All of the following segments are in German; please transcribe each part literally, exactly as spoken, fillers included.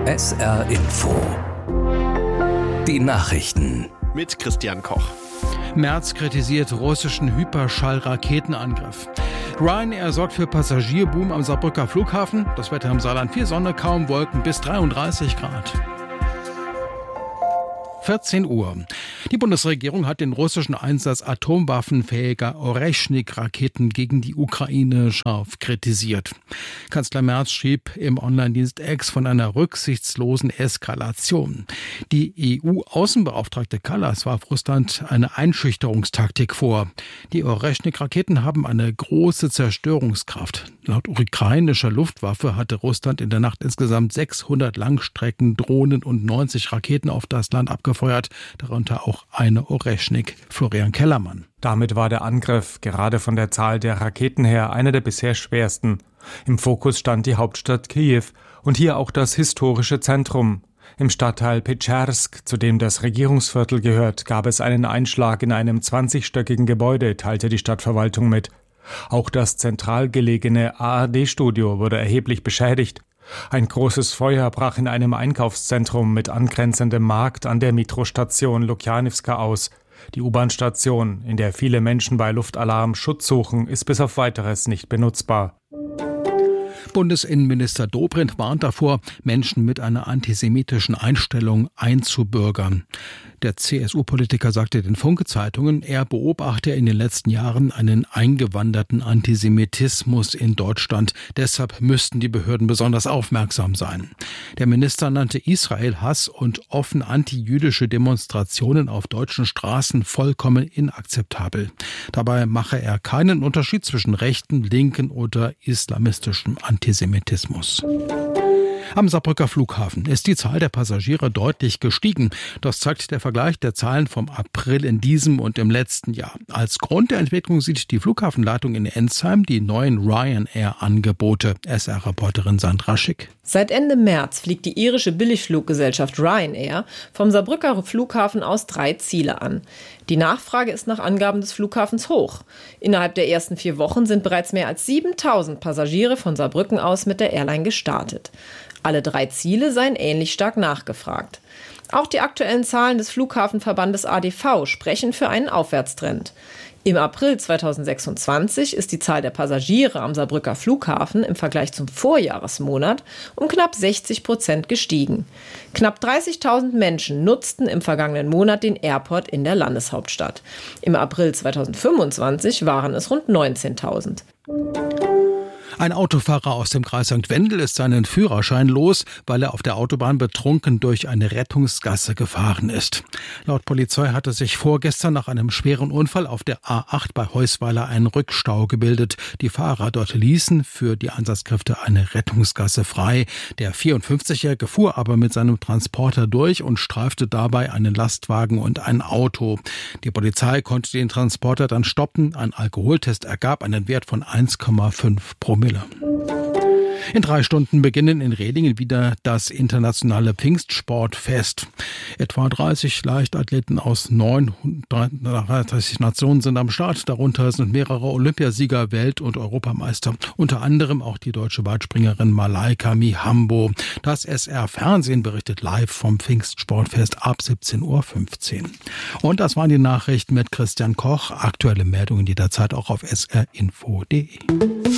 S R Info. Die Nachrichten. Mit Christian Koch. Merz kritisiert russischen Hyperschallraketenangriff. Ryanair sorgt für Passagierboom am Saarbrücker Flughafen. Das Wetter im Saarland: viel Sonne, kaum Wolken, bis dreiunddreißig Grad. vierzehn Uhr. Die Bundesregierung hat den russischen Einsatz atomwaffenfähiger Oreschnik-Raketen gegen die Ukraine scharf kritisiert. Kanzler Merz schrieb im Online-Dienst X von einer rücksichtslosen Eskalation. Die E U-Außenbeauftragte Kallas warf Russland eine Einschüchterungstaktik vor. Die Oreschnik-Raketen haben eine große Zerstörungskraft. Laut ukrainischer Luftwaffe hatte Russland in der Nacht insgesamt sechshundert Langstreckendrohnen und neunzig Raketen auf das Land abgefeuert, darunter auch eine Oreschnik. Florian Kellermann. Damit war der Angriff gerade von der Zahl der Raketen her einer der bisher schwersten. Im Fokus stand die Hauptstadt Kiew und hier auch das historische Zentrum. Im Stadtteil Petschersk, zu dem das Regierungsviertel gehört, gab es einen Einschlag in einem zwanzigstöckigen Gebäude, teilte die Stadtverwaltung mit. Auch das zentral gelegene A R D-Studio wurde erheblich beschädigt. Ein großes Feuer brach in einem Einkaufszentrum mit angrenzendem Markt an der Metrostation Lukjanivska aus. Die U-Bahn-Station, in der viele Menschen bei Luftalarm Schutz suchen, ist bis auf Weiteres nicht benutzbar. Bundesinnenminister Dobrindt warnt davor, Menschen mit einer antisemitischen Einstellung einzubürgern. Der C S U-Politiker sagte den Funke-Zeitungen, er beobachte in den letzten Jahren einen eingewanderten Antisemitismus in Deutschland. Deshalb müssten die Behörden besonders aufmerksam sein. Der Minister nannte Israel-Hass und offen antijüdische Demonstrationen auf deutschen Straßen vollkommen inakzeptabel. Dabei mache er keinen Unterschied zwischen rechten, linken oder islamistischem Antisemitismus. Am Saarbrücker Flughafen ist die Zahl der Passagiere deutlich gestiegen. Das zeigt der Vergleich der Zahlen vom April in diesem und im letzten Jahr. Als Grund der Entwicklung sieht die Flughafenleitung in Ensheim die neuen Ryanair-Angebote. S R-Reporterin Sandra Schick. Seit Ende März fliegt die irische Billigfluggesellschaft Ryanair vom Saarbrücker Flughafen aus drei Ziele an. Die Nachfrage ist nach Angaben des Flughafens hoch. Innerhalb der ersten vier Wochen sind bereits mehr als siebentausend Passagiere von Saarbrücken aus mit der Airline gestartet. Alle drei Ziele seien ähnlich stark nachgefragt. Auch die aktuellen Zahlen des Flughafenverbandes A D V sprechen für einen Aufwärtstrend. Im April zweitausendsechsundzwanzig ist die Zahl der Passagiere am Saarbrücker Flughafen im Vergleich zum Vorjahresmonat um knapp sechzig Prozent gestiegen. Knapp dreißigtausend Menschen nutzten im vergangenen Monat den Airport in der Landeshauptstadt. Im April zweitausendfünfundzwanzig waren es rund neunzehntausend. Ein Autofahrer aus dem Kreis Sankt Wendel ist seinen Führerschein los, weil er auf der Autobahn betrunken durch eine Rettungsgasse gefahren ist. Laut Polizei hatte sich vorgestern nach einem schweren Unfall auf der A acht bei Heusweiler ein Rückstau gebildet. Die Fahrer dort ließen für die Einsatzkräfte eine Rettungsgasse frei. Der vierundfünfzigjährige fuhr aber mit seinem Transporter durch und streifte dabei einen Lastwagen und ein Auto. Die Polizei konnte den Transporter dann stoppen. Ein Alkoholtest ergab einen Wert von eins Komma fünf Promille. In drei Stunden beginnen in Redingen wieder das internationale Pfingstsportfest. Etwa dreißig Leichtathleten aus neununddreißig Nationen sind am Start. Darunter sind mehrere Olympiasieger, Welt- und Europameister. Unter anderem auch die deutsche Weitspringerin Malaika Mihambo. Das S R-Fernsehen berichtet live vom Pfingstsportfest ab siebzehn Uhr fünfzehn. Und das waren die Nachrichten mit Christian Koch. Aktuelle Meldungen jederzeit auch auf s r info punkt d e.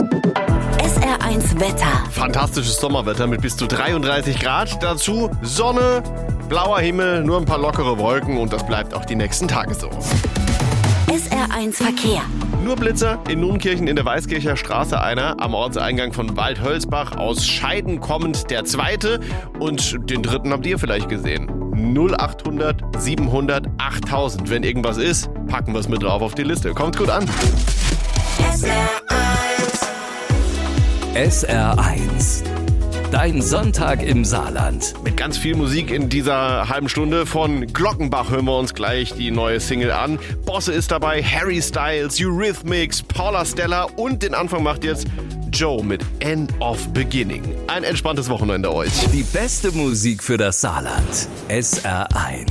S R eins Wetter. Fantastisches Sommerwetter mit bis zu dreiunddreißig Grad. Dazu Sonne, blauer Himmel, nur ein paar lockere Wolken und das bleibt auch die nächsten Tage so. S R eins Verkehr. Nur Blitzer in Nunkirchen in der Weißkircher Straße einer, am Ortseingang von Waldhölzbach, aus Scheiden kommend der zweite und den dritten habt ihr vielleicht gesehen. null achthundert siebenhundert achttausend. Wenn irgendwas ist, packen wir es mit drauf auf die Liste. Kommt gut an. S R eins. S R eins. Dein Sonntag im Saarland. Mit ganz viel Musik in dieser halben Stunde. Von Glockenbach hören wir uns gleich die neue Single an. Bosse ist dabei, Harry Styles, Eurythmics, Paula Stella und den Anfang macht jetzt Joe mit End of Beginning. Ein entspanntes Wochenende euch. Die beste Musik für das Saarland. S R eins.